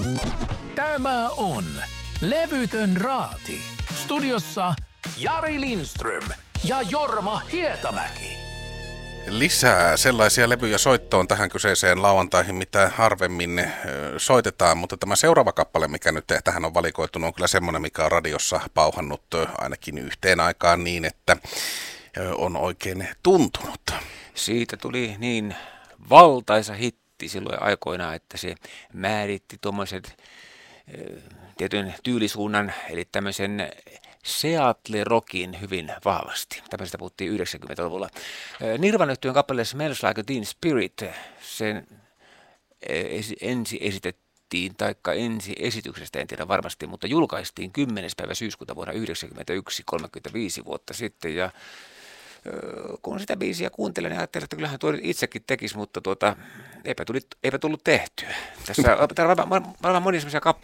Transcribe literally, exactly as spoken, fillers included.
Tämä on Levytön Raati. Studiossa Jari Lindström ja Jorma Hietamäki. Lisää sellaisia levyjä soittoon tähän kyseiseen lauantaihin, mitä harvemmin ö, soitetaan, mutta tämä seuraava kappale, mikä nyt tähän on valikoitunut, on kyllä semmoinen, mikä on radiossa pauhannut ö, ainakin yhteen aikaan niin, että ö, on oikein tuntunut. Siitä tuli niin valtaisa hitti silloin aikoinaan, että se määritti tuommoiset ö, tietyn tyylisuunnan, eli tämmöisen Seattle-rockin hyvin vahvasti. Tämmöistä puhuttiin yhdeksänkymmentäluvulla. Nirvana-yhtyön kappaleessa Smells Like Teen Spirit, sen ensi esitettiin, taikka ensi esityksestä en tiedä varmasti, mutta julkaistiin kymmenes päivä syyskuuta vuonna yhdeksänkymmentäyksi, kolmekymmentäviisi vuotta sitten. Ja kun sitä biisiä kuuntelin, niin ajattelin, että kyllähän tuo itsekin tekisi, mutta tuota, eipä, tuli, eipä tullut tehtyä. Tässä on varmaan monia sellaisia kappaleita,